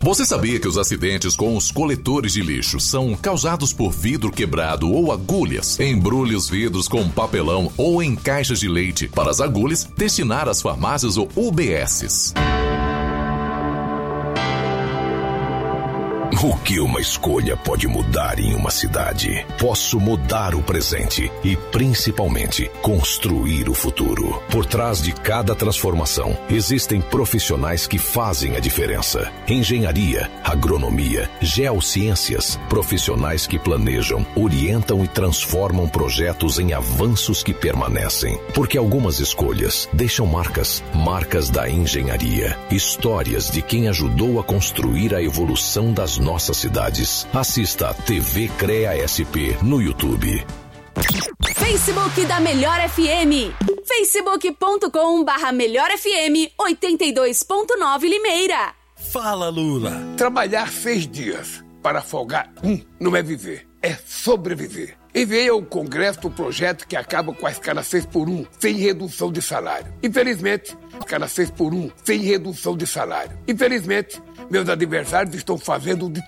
Você sabia que os acidentes com os coletores de lixo são causados por vidro quebrado ou agulhas? Embrulhe os vidros com papelão ou em caixas de leite para as agulhas destinar às farmácias ou UBSs. O que uma escolha pode mudar em uma cidade? Posso mudar o presente e, principalmente, construir o futuro. Por trás de cada transformação, existem profissionais que fazem a diferença. Engenharia, agronomia, geociências, profissionais que planejam, orientam e transformam projetos em avanços que permanecem. Porque algumas escolhas deixam marcas, marcas da engenharia, histórias de quem ajudou a construir a evolução das nossas cidades. Assista a TV CREA SP no YouTube. Facebook da Melhor FM. facebook.com/Melhor FM 82.9 Limeira. Fala, Lula. Trabalhar 6 dias para folgar não é viver, é sobreviver. Enviei ao Congresso o projeto que acaba com a escala 6x1 sem redução de salário. Infelizmente, escala 6x1 sem redução de salário. Infelizmente, meus adversários estão fazendo de